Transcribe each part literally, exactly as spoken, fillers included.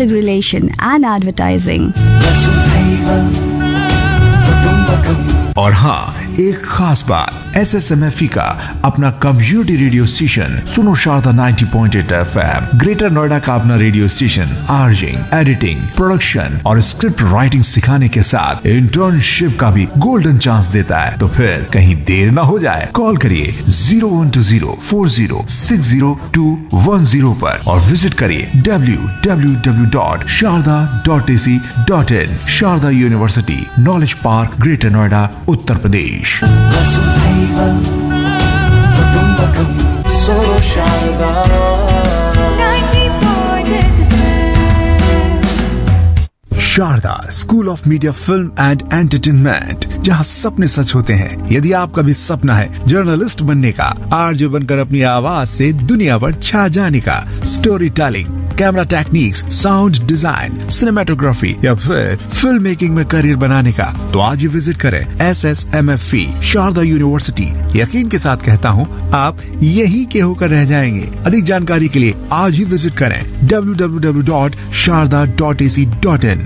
Public Relation and Advertising. और हाँ, एक खास बात, S S M F E का अपना कम्युनिटी रेडियो स्टेशन सुनो Sharda ninety point eight F M, greater Noida का अपना रेडियो स्टेशन आर्जिंग, एडिटिंग, प्रोडक्शन और स्क्रिप्ट राइटिंग सिखाने के साथ इंटर्नशिप का भी गोल्डन चांस देता है। तो फिर कहीं देर ना हो जाए, कॉल करिए zero one two zero four zero six zero to one zero पर और विजिट करिए W W W dot Sharda dot A C dot in. Sharda university, knowledge park, greater Noida, Uttar Pradesh. Sharda school of media, film and entertainment, जहां सपने सच होते हैं। यदि आपका भी सपना है जर्नलिस्ट बनने का, आरजे बनकर अपनी आवाज से दुनिया पर छा जाने का, story telling, camera techniques, sound design, cinematography या फिर फिल्म मेकिंग में करियर बनाने का, तो आज ही विजिट करें S S M F E Sharda university. यकीन के साथ कहता हूँ, आप यहीं के होकर रह जाएंगे। अधिक जानकारी के लिए आज ही विजिट करें W W W dot Sharda dot A C dot in.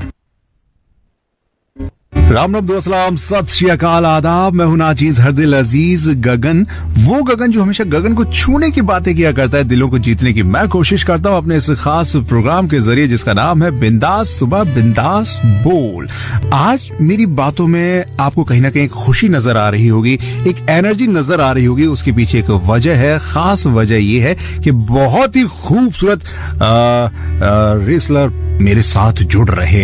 Ram Ram दोस्त, सलाम, सत श्री अकाल, आदाब। मैं हूं नाचीज हरदिल अजीज गगन, वो गगन जो हमेशा गगन को छूने की बातें किया करता है, दिलों को जीतने की मैं कोशिश करता हूं अपने इस खास प्रोग्राम के जरिए जिसका नाम है बिंदास सुबह बिंदास बोल। आज मेरी बातों में आपको कहीं ना कहीं खुशी नजर आ रही होगी, एक एनर्जी नजर आ रही होगी। उसके पीछे एक वजह है, खास वजह ये है कि बहुत ही खूबसूरत रेसलर मेरे साथ जुड़ रहे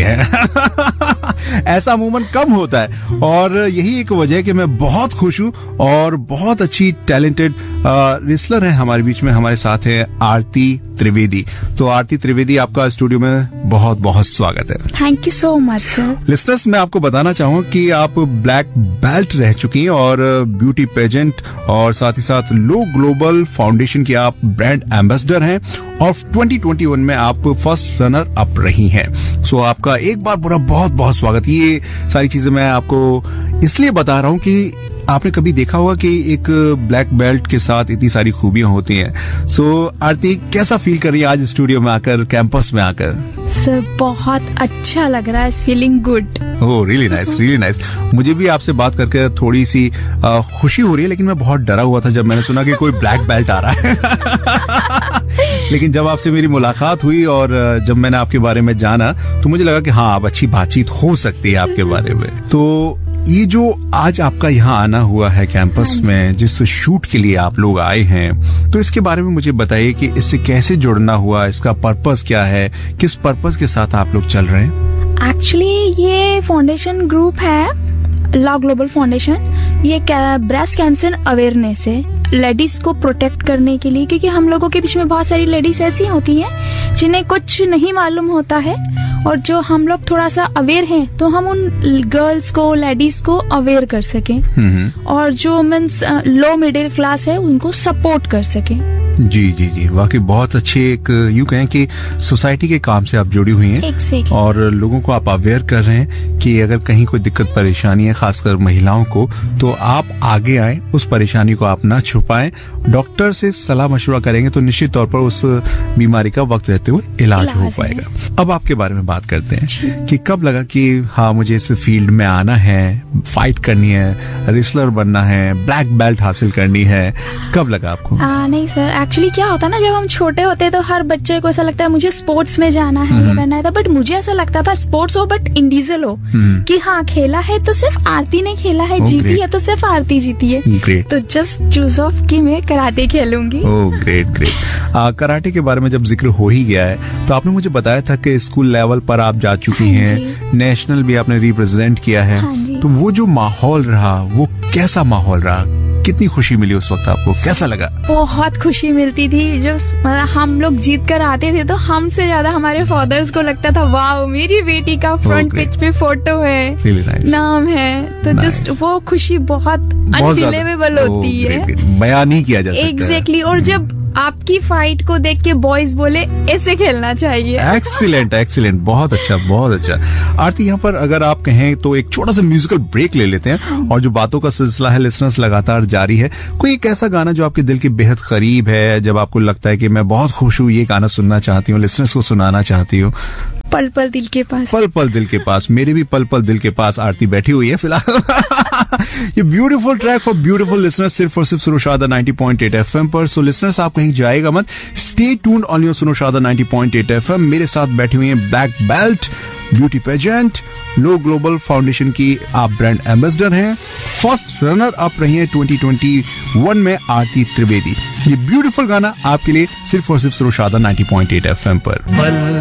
हैं। ऐसा अमूमन कम होता है और यही एक वजह है कि मैं बहुत खुश हूं और बहुत अच्छी टैलेंटेड रेसलर हैं हमारे बीच में। हमारे साथ है आरती त्रिवेदी। तो आरती त्रिवेदी, आपका स्टूडियो में बहुत बहुत स्वागत है। Thank you so much sir. Listeners, मैं आपको बताना चाहूंगा कि आप ब्लैक बेल्ट रह चुकी हैं और ब्यूटी पेजेंट और साथ ही साथ लो ग्लोबल फाउंडेशन की आप ब्रांड एम्बेसडर हैं और ट्वेंटी ट्वेंटी वन में आप फर्स्ट रनर अप रही हैं। सो आपका एक बार पूरा बहुत बहुत स्वागत। ये सारी चीजें मैं आपको इसलिए बता रहा हूं कि आपने कभी देखा होगा कि एक ब्लैक बेल्ट के साथ इतनी सारी खूबियां होती हैं। सो so, आरती, कैसा फील कर रही है आज स्टूडियो में आकर, कैंपस में आकर? सर बहुत अच्छा लग रहा है, feeling good. Oh really nice, really nice. मुझे भी आपसे बात करके थोड़ी सी आ, खुशी हो रही है, लेकिन मैं बहुत डरा हुआ था जब मैंने सुना कि कोई ब्लैक बेल्ट आ रहा है। लेकिन जब आपसे मेरी मुलाकात हुई और जब मैंने आपके बारे में जाना तो मुझे लगा कि हाँ, अब अच्छी बातचीत हो सकती है आपके बारे में। तो ये जो आज आपका यहाँ आना हुआ है कैंपस में, जिस शूट के लिए आप लोग आए हैं, तो इसके बारे में मुझे बताइए कि इससे कैसे जुड़ना हुआ, इसका पर्पस क्या है, किस पर्पस के साथ आप लोग चल रहे हैं? एक्चुअली ये फाउंडेशन ग्रुप है लॉ ग्लोबल फाउंडेशन। ये ब्रेस्ट कैंसर अवेयरनेस है लेडीज को प्रोटेक्ट करने के लिए, क्योंकि हम लोगों के बीच में बहुत सारी लेडीज ऐसी होती हैं जिन्हें कुछ नहीं मालूम होता है, और जो हम लोग थोड़ा सा अवेयर हैं तो हम उन गर्ल्स को, लेडीज को अवेयर कर सकें और जो मीन्स लो मिडिल क्लास है उनको सपोर्ट कर सकें। जी जी जी, वाकई बहुत अच्छे, एक यूं कहें कि सोसाइटी के काम से आप जुड़ी हुई हैं exactly. और लोगों को आप अवेयर कर रहे हैं कि अगर कहीं कोई दिक्कत परेशानी है, खासकर महिलाओं को, तो आप आगे आए, उस परेशानी को आप ना छुपाएं, डॉक्टर से सलाह मशवरा करेंगे तो निश्चित तौर पर उस बीमारी का वक्त रहते हुए इलाज, इलाज हो पाएगा। अब आपके बारे में बात करते हैं कि कब लगा कि हाँ, मुझे इस फील्ड में आना है, फाइट करनी है, रेसलर बनना है, ब्लैक बेल्ट हासिल करनी है, कब लगा आपको? आ, नहीं सर, एक्चुअली क्या होता है ना, जब हम छोटे होते हैं तो हर बच्चे को ऐसा लगता है मुझे स्पोर्ट्स में जाना है, ये करना है, बट मुझे ऐसा लगता था स्पोर्ट्स हो बट इंडिविजुअल हो, कि हाँ खेला है तो सिर्फ आरती ने खेला है, जीती है तो सिर्फ आरती जीती है, तो जस्ट चूज ऑफ कि मैं karate खेलूंगी। Oh great great. Karate के बारे में जब जिक्र हो ही गया है तो आपने मुझे बताया था कि स्कूल लेवल पर आप जा चुकी हैं, नेशनल भी आपने रिप्रेजेंट किया है, तो वो जो माहौल रहा वो कैसा माहौल रहा, कितनी खुशी मिली उस वक्त आपको, कैसा लगा? बहुत खुशी मिलती थी जब हम लोग जीत कर आते थे, तो हमसे ज्यादा हमारे फादर्स को लगता था वाह मेरी बेटी का फ्रंट पेज पे फोटो है, really nice. नाम है, तो जस्ट nice. वो खुशी बहुत अनबिलीवेबल होती है, बयान नहीं किया जा सकता। एग्जैक्टली। और जब आपकी फाइट को देख के बॉयज बोले ऐसे खेलना चाहिए। एक्सीलेंट एक्सीलेंट, बहुत अच्छा बहुत अच्छा। आरती, यहाँ पर अगर आप कहें तो एक छोटा सा म्यूजिकल ब्रेक ले लेते हैं, और जो बातों का सिलसिला है लिसनर्स लगातार जारी है। कोई एक ऐसा गाना जो आपके दिल के बेहद करीब है, जब आपको लगता है कि मैं बहुत खुश हूँ, ये गाना सुनना चाहती हूँ, लिसनर्स को सुनाना चाहती हूँ? पल पल दिल के पास। पल पल दिल के पास, मेरे भी पल पल दिल के पास आरती बैठी हुई है फिलहाल। ये beautiful track for beautiful listeners, सिर्फ और सिर्फ सुनोशादा नाइंटी पॉइंट एट एफएम पर। सो लिसनर्स, आप कहीं जाएगा मत, stay tuned on your सुनोशादा ninety point eight FM. मेरे साथ बैठी हुई हैं ब्लैक बेल्ट ब्यूटी पेजेंट लो ग्लोबल फाउंडेशन की आप ब्रांड एम्बेसडर हैं, फर्स्ट रनर अप रही हैं ट्वेंटी ट्वेंटी वन में आरती त्रिवेदी। ये ब्यूटीफुल गाना आपके लिए सिर्फ और सिर्फ सुनोशादा नाइंटी पॉइंट एट एफएम पर।